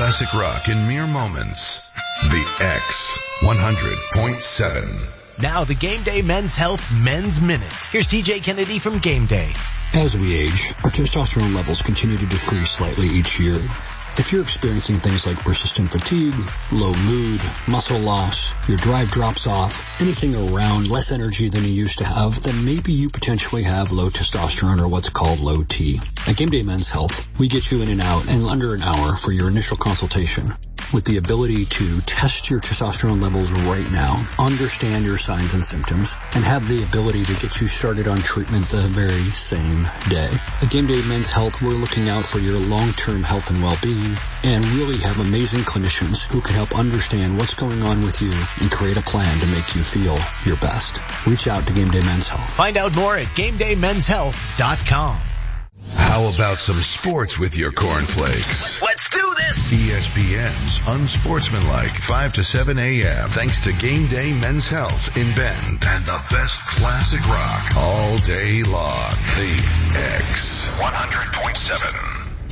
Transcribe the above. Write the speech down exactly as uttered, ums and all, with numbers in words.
classic rock in mere moments. The X one hundred point seven. Now the Game Day Men's Health Men's Minute. Here's T J Kennedy from Game Day. As we age, our testosterone levels continue to decrease slightly each year. If you're experiencing things like persistent fatigue, low mood, muscle loss, your drive drops off, anything around less energy than you used to have, then maybe you potentially have low testosterone or what's called low T. At Game Day Men's Health, we get you in and out in under an hour for your initial consultation with the ability to test your testosterone levels right now, understand your signs and symptoms, and have the ability to get you started on treatment the very same day. At Game Day Men's Health, we're looking out for your long-term health and well-being and really have amazing clinicians who can help understand what's going on with you and create a plan to make you feel your best. Reach out to Game Day Men's Health. Find out more at game day men's health dot com. How about some sports with your cornflakes? Let's do this! E S P N's Unsportsmanlike, five to seven a.m. Thanks to Game Day Men's Health in Bend and the best classic rock all day long. The X one hundred point seven.